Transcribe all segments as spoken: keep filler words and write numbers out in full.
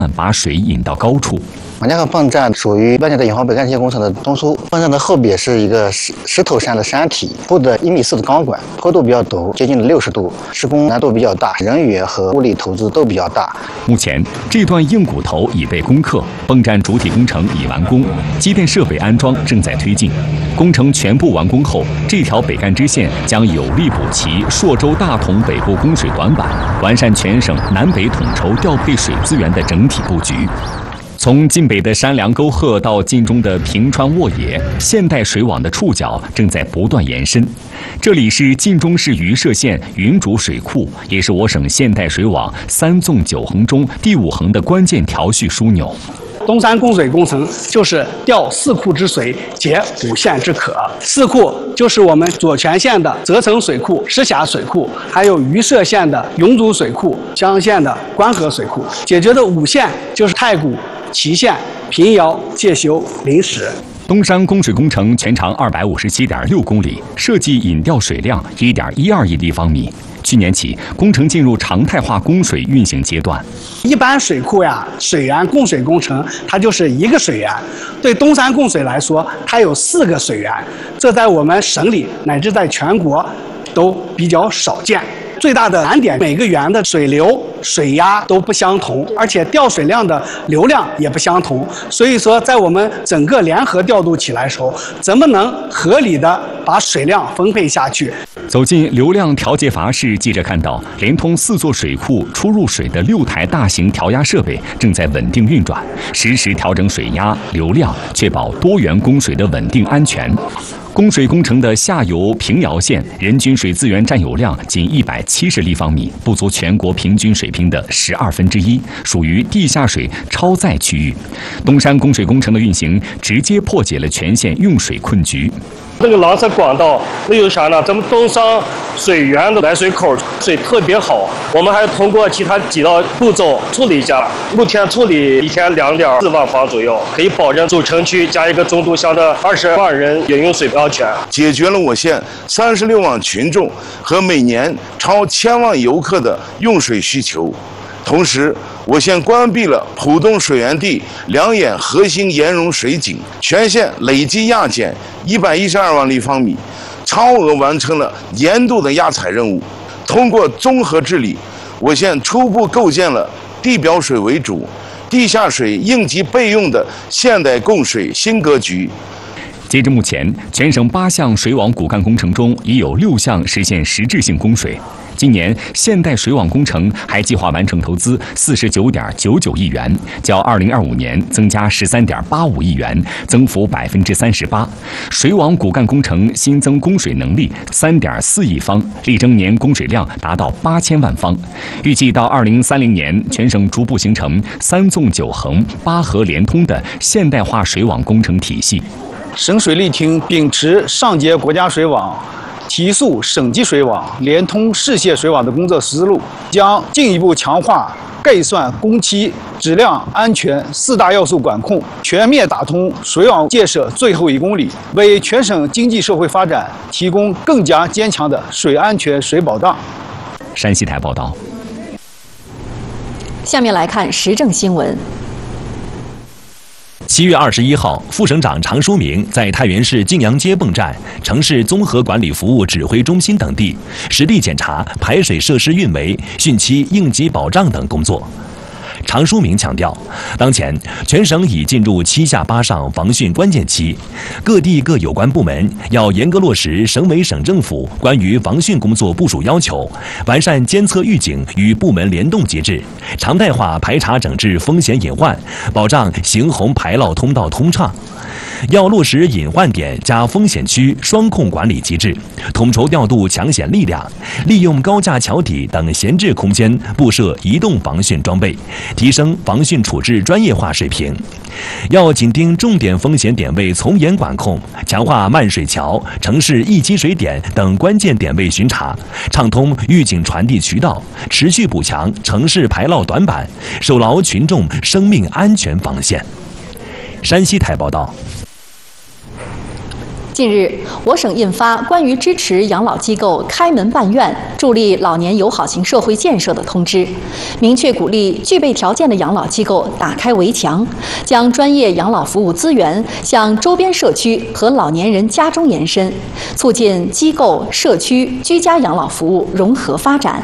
把水引到高处。 马家河泵站属于万家的引化北干机械工程的中枢。泵站的后边是一个石石头山的山体，铺的一米四的钢管，坡度比较陡，接近六十度，施工难度比较大，人员和物力投资都比较大。 目前，这段硬骨头已被攻克，泵站主体工程已完工，机电设备安装正在推进。工程全部完工后，这条北干支线将有力补齐朔州大同北部供水短板，完善全省南北统筹调配水资源的整体布局。从晋北的山梁沟壑到晋中的平川沃野，现代水网的触角正在不断延伸。这里是晋中市榆社县云竹水库，也是我省现代水网三纵九横中第五横的关键调蓄枢纽。 东山供水工程就是调四库之水，解五县之渴。四库就是我们左权县的泽城水库、石峡水库，还有榆社县的永祖水库、江县的关河水库。解决的五县就是太谷、祁县、平遥、介休、临石。 东山供水工程全长二百五十七点六公里，设计引调水量一点一二亿立方米。去年起，工程进入常态化供水运行阶段。 一般水库呀，水源供水工程它就是一个水源。对东山供水来说，它有四个水源，这在我们省里乃至在全国都比较少见。最大的难点，每个源的水流、水压都不相同，而且调水量的流量也不相同。所以说，在我们整个联合调度起来的时候，怎么能合理的把水量分配下去？ 走进流量调节阀室，记者看到连通四座水库出入水的六台大型调压设备正在稳定运转，实时调整水压、流量，确保多源供水的稳定安全。供水工程的下游平遥县人均水资源占有量仅一百七十立方米，不足全国平均水平的十二分之一，属于地下水超载区域。东山供水工程的运行，直接破解了全县用水困局。 这个廊侧管道，那有啥呢？咱们东山水源的来水口水特别好，我们还通过其他几道步骤处理一下，目前处理一天两点四万方左右，可以保证主城区加一个中度乡的二十万人饮用水安全， 解决了我县三十六万群众和每年超千万游客的用水需求。同时，我县关闭了浦东水源地两眼核心盐容水井，全县累计压减一百一十二万立方米，超额完成了年度的压采任务。通过综合治理，我县初步构建了地表水为主、地下水应急备用的现代供水新格局。 截至目前，全省八项水网骨干工程中，已有六项实现实质性供水。今年现代水网工程还计划完成投资四十九点九九亿元，较二零二五年增加十三点八五亿元，增幅百分之三十八。水网骨干工程新增供水能力三点四亿方，力争年供水量达到八千万方。预计到二零三零年，全省逐步形成三纵九横、八河连通的现代化水网工程体系。 省水利厅秉持上接国家水网、提速省级水网、联通市县水网的工作思路，将进一步强化概算、工期、质量、安全四大要素管控，全面打通水网建设最后一公里，为全省经济社会发展提供更加坚强的水安全、水保障。 山西台报道。 下面来看时政新闻。 七月二十一号，副省长常书明在太原市晋阳街泵站、城市综合管理服务指挥中心等地实地检查排水设施运维、汛期应急保障等工作。常书明强调，当前全省已进入七下八上防汛关键期，各地各有关部门要严格落实省委省政府关于防汛工作部署要求，完善监测预警与部门联动机制，常态化排查整治风险隐患，保障行洪排涝通道通畅。要落实隐患点加风险区双控管理机制，统筹调度抢险力量，利用高架桥底等闲置空间布设移动防汛装备，提升防汛处置专业化水平。要紧盯重点风险点位从严管控，强化漫水桥、城市易积水点等关键点位巡查，畅通预警传递渠道，持续补强城市排涝短板，守牢群众生命安全防线。山西台报道。 近日，我省印发关于支持养老机构开门办院、助力老年友好型社会建设的通知，明确鼓励具备条件的养老机构打开围墙，将专业养老服务资源向周边社区和老年人家中延伸，促进机构、社区、居家养老服务融合发展。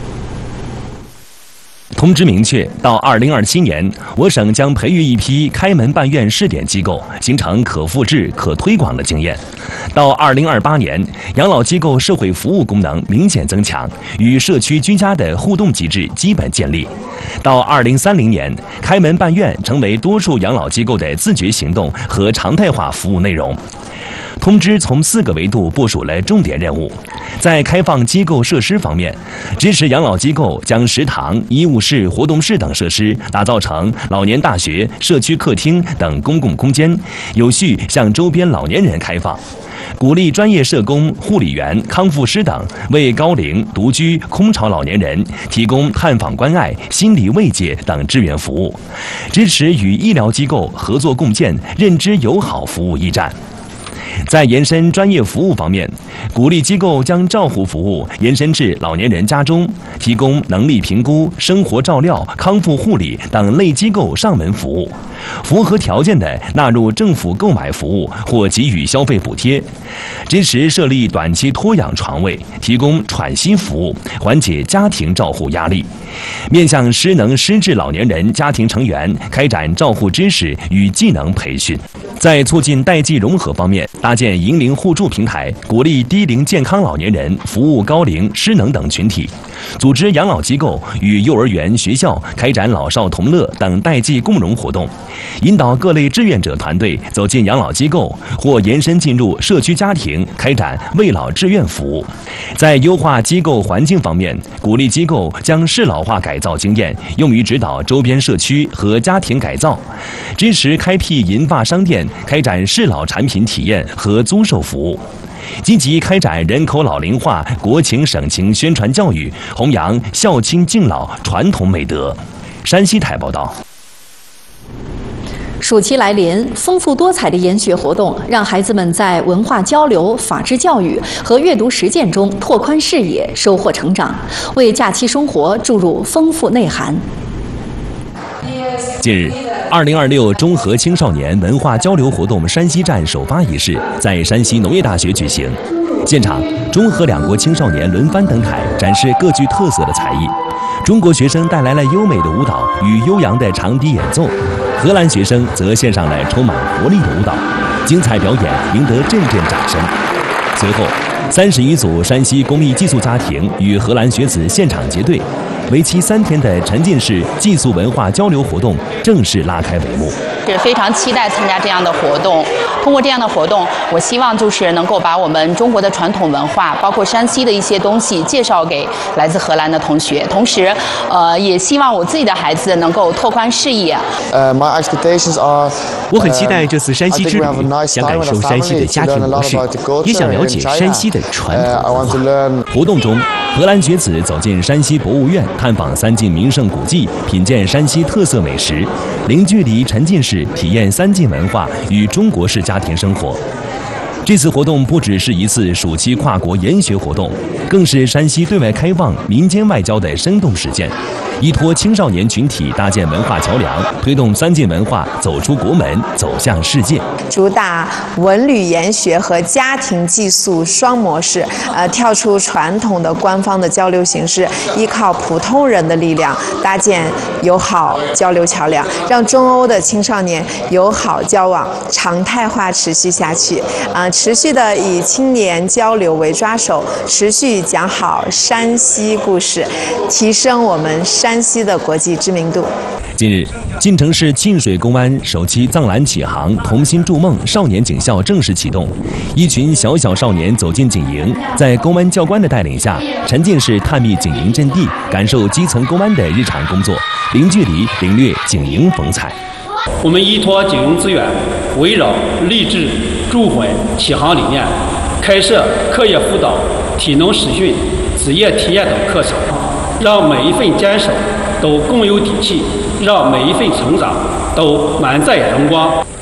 通知明确，到二零二七年，我省将培育一批开门办院试点机构，形成可复制、可推广的经验。到二零二八年，养老机构社会服务功能明显增强，与社区居家的互动机制基本建立。到二零三零年，开门办院成为多数养老机构的自觉行动和常态化服务内容。通知从四个维度部署了重点任务。在开放机构设施方面，支持养老机构将食堂、医务室、活动室等设施打造成老年大学、社区客厅等公共空间，有序向周边老年人开放。鼓励专业社工、护理员、康复师等为高龄、独居、空巢老年人提供探访关爱、心理慰藉等志愿服务，支持与医疗机构合作共建认知友好服务驿站。在延伸专业服务方面，鼓励机构将照护服务延伸至老年人家中，提供能力评估、生活照料、康复护理等类机构上门服务，符合条件的纳入政府购买服务或给予消费补贴，支持设立短期托养床位，提供喘息服务，缓解家庭照护压力，面向失能失智老年人家庭成员开展照护知识与技能培训。在促进代际融合方面，搭建银龄互助平台，鼓励低龄健康老年人服务高龄、失能等群体，组织养老机构与幼儿园、学校开展老少同乐等代际共融活动，引导各类志愿者团队走进养老机构或延伸进入社区家庭，开展为老志愿服务。在优化机构环境方面，鼓励机构将适老化改造经验用于指导周边社区和家庭改造，支持开辟银发商店，开展适老产品体验和租售服务，积极开展人口老龄化国情省情宣传教育，弘扬孝亲敬老传统美德。山西台报道。 暑期来临，丰富多彩的研学活动让孩子们在文化交流、法治教育和阅读实践中拓宽视野、收获成长，为假期生活注入丰富内涵。 近日，二零二六中和青少年文化交流活动山西站首发仪式在山西农业大学举行。现场，中和两国青少年轮番登台，展示各具特色的才艺。中国学生带来了优美的舞蹈与悠扬的长笛演奏，荷兰学生则献上了充满活力的舞蹈，精彩表演赢得阵阵掌声。随后，三十余组山西公益寄宿家庭与荷兰学子现场结对，为期三天的沉浸式寄宿文化交流活动正式拉开帷幕。 是非常期待参加这样的活动。通过这样的活动，我希望就是能够把我们中国的传统文化，包括山西的一些东西介绍给来自荷兰的同学。同时，呃，也希望我自己的孩子能够拓宽视野。 Uh, my expectations are. 我很期待这次山西之旅，想感受山西的家庭模式，也想了解山西的传统文化。 活动中，荷兰学子走进山西博物院，探访三晋名胜古迹，品鉴山西特色美食，零距离沉浸式体验三晋文化与中国式家庭生活。这次活动不只是一次暑期跨国研学活动，更是山西对外开放、民间外交的生动实践，依托青少年群体搭建文化桥梁，推动三晋文化走出国门，走向世界。 主打文旅研学和家庭寄宿双模式，呃，跳出传统的官方的交流形式，依靠普通人的力量，搭建友好交流桥梁，让中欧的青少年友好交往常态化持续下去。啊、呃，持续的以青年交流为抓手，持续讲好山西故事，提升我们山西的国际知名度。 近日，晋城市沁水公湾首期藏蓝启航童心筑梦少年警校正式启动，一群小小少年走进警营，在公安教官的带领下，沉浸式探秘警营阵地，感受基层公安的日常工作，零距离领略警营风采。 我们依托警营资源，围绕励志、助混、启航理念，开设课业辅导、体能实训、职业体验等课程，让每一份坚守都更有底气，让每一份成长都满载阳光。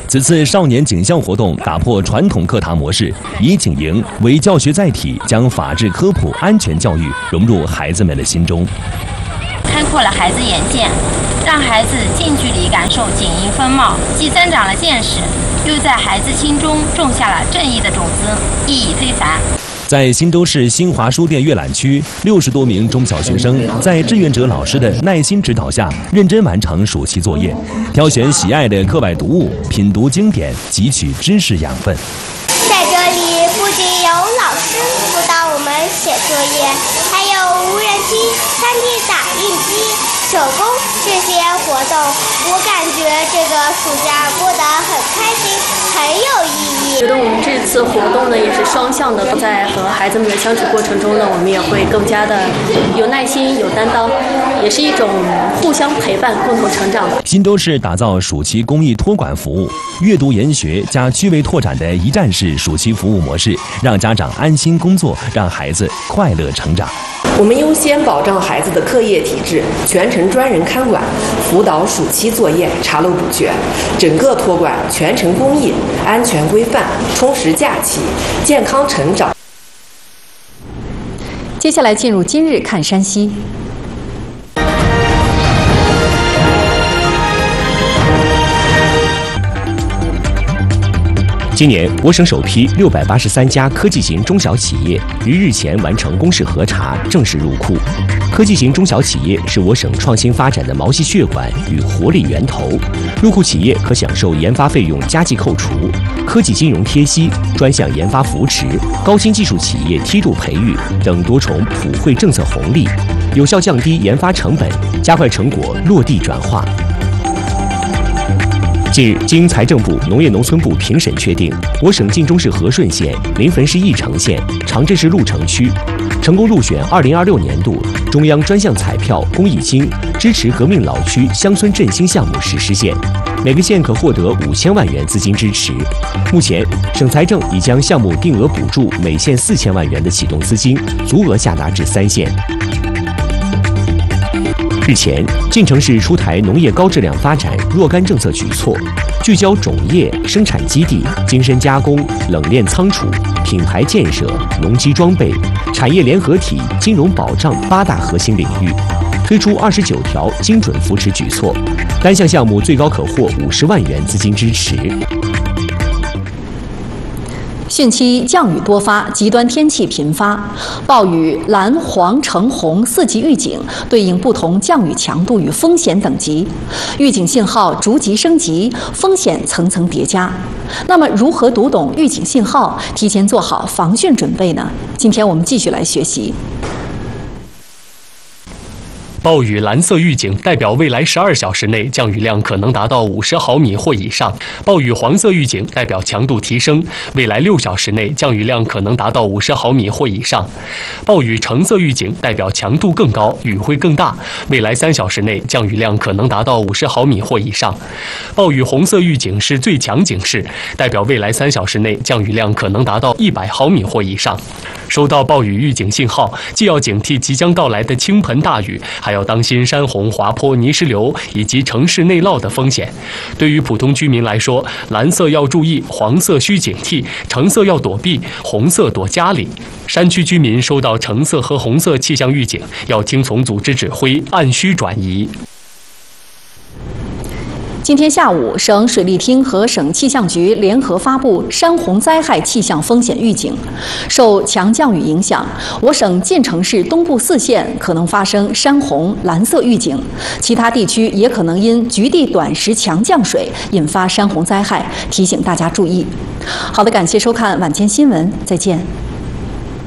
此次少年景象活动打破传统课堂模式，以景营为教学载体，将法治科普、安全教育融入孩子们的心中， 开阔了孩子眼界，让孩子近距离感受景营风貌，既增长了见识，又在孩子心中种下了正义的种子，意义非凡。 在新都市新华书店阅览区，六十多名中小学生在志愿者老师的耐心指导下，认真完成暑期作业，挑选喜爱的课外读物，品读经典，汲取知识养分。 在这里，不仅有老师辅导我们写作业，还有无人机、三 D 打印机、手工这些活动，我感觉这个暑假过得很开心，很有意义。 觉得我们这次活动呢也是双向的，在和孩子们的相处过程中呢，我们也会更加的有耐心、有担当，也是一种互相陪伴、共同成长的。 新都市打造暑期公益托管服务，阅读研学加趣味拓展的一站式暑期服务模式，让家长安心工作，让孩子快乐成长。 我们优先保障孩子的课业体质，全程专人看管，辅导暑期作业，查漏补缺，整个托管全程公益，安全规范，充实假期，健康成长。 接下来进入今日看山西。 今年，我省首批六百八十三家科技型中小企业于日前完成公示核查，正式入库。科技型中小企业是我省创新发展的毛细血管与活力源头。入库企业可享受研发费用加计扣除、科技金融贴息、专项研发扶持、高新技术企业梯度培育等多重普惠政策红利，有效降低研发成本，加快成果落地转化。近日，经财政部、农业农村部评审确定，我省晋中市和顺县、临汾市义城县、长镇市鹿城区成功入选二零二六年度中央专项彩票公益金支持革命老区乡村振兴项目实施县，每个县可获得五千万元资金支持。目前，省财政已将项目定额补助每县四千万元的启动资金足额下达至三县。日前，晋城市出台农业高质量发展若干政策举措，聚焦种业、生产基地、精深加工、冷链仓储、品牌建设、农机装备、产业联合体、金融保障八大核心领域，推出二十九条精准扶持举措，单项项目最高可获五十万元资金支持。 汛期降雨多发，极端天气频发，暴雨蓝、黄、橙、红四级预警对应不同降雨强度与风险等级，预警信号逐级升级，风险层层叠加。那么，如何读懂预警信号，提前做好防汛准备呢？今天我们继续来学习。 暴雨蓝色预警代表未来十二小时内降雨量可能达到五十毫米或以上；暴雨黄色预警代表强度提升，未来六小时内降雨量可能达到五十毫米或以上；暴雨橙色预警代表强度更高，雨会更大，未来三小时内降雨量可能达到五十毫米或以上；暴雨红色预警是最强警示，代表未来三小时内降雨量可能达到一百毫米或以上。收到暴雨预警信号，既要警惕即将到来的倾盆大雨，还要当心山洪、滑坡、泥石流以及城市内涝的风险。对于普通居民来说，蓝色要注意，黄色需警惕，橙色要躲避，红色躲家里。山区居民收到橙色和红色气象预警，要听从组织指挥，按需转移。 今天下午，省水利厅和省气象局联合发布山洪灾害气象风险预警。受强降雨影响，我省晋城市东部四县可能发生山洪蓝色预警，其他地区也可能因局地短时强降水引发山洪灾害，提醒大家注意。好的，感谢收看晚间新闻，再见。